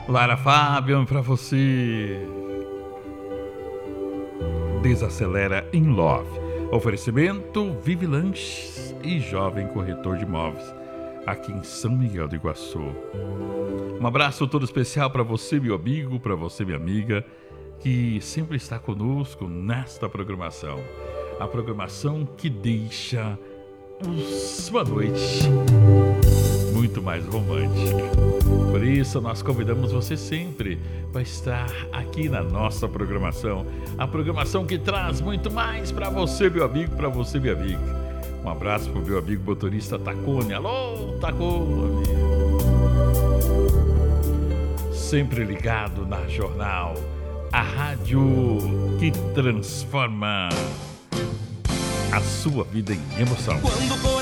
Lara Fabian pra você. Desacelera in Love. Oferecimento Vive Lanches e Jovem Corretor de Imóveis, aqui em São Miguel do Iguaçu. Um abraço todo especial para você, meu amigo, para você, minha amiga, que sempre está conosco nesta programação. A programação que deixa sua noite muito mais romântica. Por isso, nós convidamos você sempre para estar aqui na nossa programação. A programação que traz muito mais para você, meu amigo, para você, minha amiga. Um abraço para o meu amigo motorista Tacone. Alô, Tacone! Sempre ligado na Jornal, a rádio que transforma a sua vida em emoção.